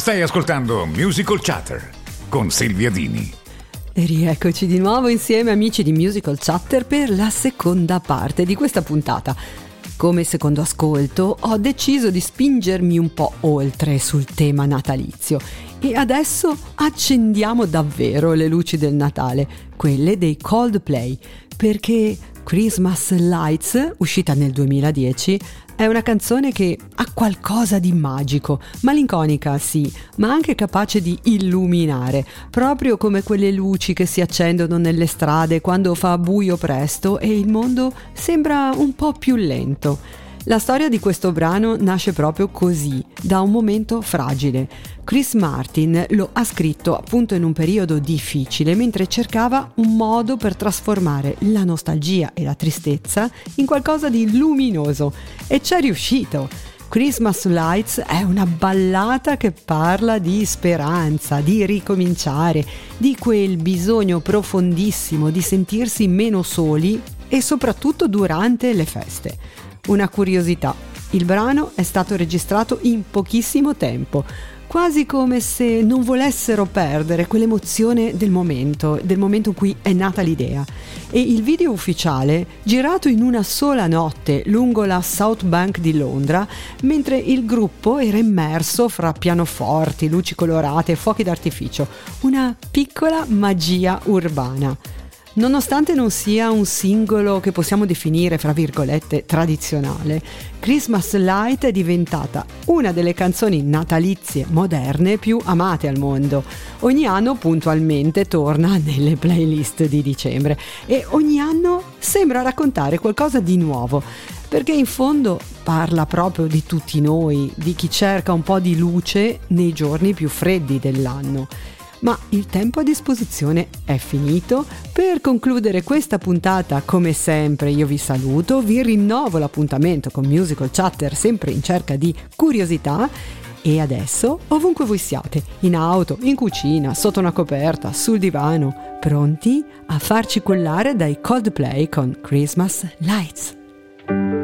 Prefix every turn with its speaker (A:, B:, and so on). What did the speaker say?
A: Stai ascoltando Musical Chatter con Silvia Dini.
B: E rieccoci di nuovo insieme, amici di Musical Chatter, per la seconda parte di questa puntata. Come secondo ascolto ho deciso di spingermi un po' oltre sul tema natalizio e adesso accendiamo davvero le luci del Natale, quelle dei Coldplay, perché Christmas Lights, uscita nel 2010, è una canzone che ha qualcosa di magico, malinconica sì, ma anche capace di illuminare, proprio come quelle luci che si accendono nelle strade quando fa buio presto e il mondo sembra un po' più lento. La storia di questo brano nasce proprio così, da un momento fragile. Chris Martin lo ha scritto appunto in un periodo difficile, mentre cercava un modo per trasformare la nostalgia e la tristezza in qualcosa di luminoso. E c'è riuscito! Christmas Lights è una ballata che parla di speranza, di ricominciare, di quel bisogno profondissimo di sentirsi meno soli e soprattutto durante le feste. Una curiosità, il brano è stato registrato in pochissimo tempo, quasi come se non volessero perdere quell'emozione del momento in cui è nata l'idea. E il video ufficiale, girato in una sola notte lungo la South Bank di Londra, mentre il gruppo era immerso fra pianoforti, luci colorate e fuochi d'artificio, una piccola magia urbana. Nonostante non sia un singolo che possiamo definire, fra virgolette, tradizionale, Christmas Light è diventata una delle canzoni natalizie moderne più amate al mondo. Ogni anno puntualmente torna nelle playlist di dicembre e ogni anno sembra raccontare qualcosa di nuovo, perché in fondo parla proprio di tutti noi, di chi cerca un po' di luce nei giorni più freddi dell'anno. Ma il tempo a disposizione è finito. Per concludere questa puntata, come sempre, io vi saluto, vi rinnovo l'appuntamento con Musical Chatter, sempre in cerca di curiosità. E adesso, ovunque voi siate, in auto, in cucina, sotto una coperta, sul divano, pronti a farci cullare dai Coldplay con Christmas Lights.